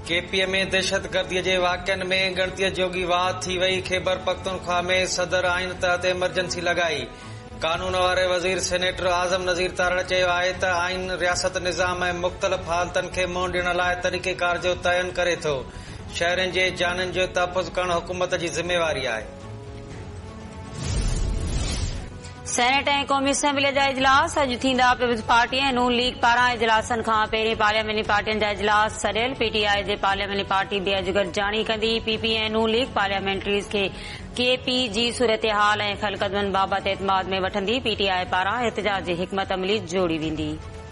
KPA में दहशतगर्दी जे वाक़िअनि में ॻणतीअ जोगी वाध थी वई। ख़ैबर पख्तूनख्वा में सदर आइन तहत एमरजेंसी लगाई। कानून वारे वज़ीर सेनेटर आज़म नज़ीर तारड़ चयो आहे त आइन रियासत निज़ाम ऐं मुख़्तलिफ़ हालतनि खे मुंहुं ॾियण लाइ तरीक़ेकार जो तयन करे थो। शहरनि जे जाननि जो तहफ़ुज़ करणु हुकूमत जी ज़िम्मेवारी आहे। सेनेट ऐं क़ौमी असेंबलीअ जा इजलास अॼु थींदा। पीपल्स पार्टी ऐं नून लीग पारां इजलासनि खां पहिरीं पार्लियामेंटी पार्टियुनि जा इजलास सडियल। पीटीआई जे पार्लियामेंटी पार्टी बि अॼु गॾिजाणी कंदी। पीपी ऐं नून लीग पार्लियामेंट्रीज़ खे केपी जी सूरतहाल ऐं खलकदमनि बाबति एतमाद में वठंदी। पीटीआई पारां एहतजाज जी हिकमत अमली जोड़ी वेंदी।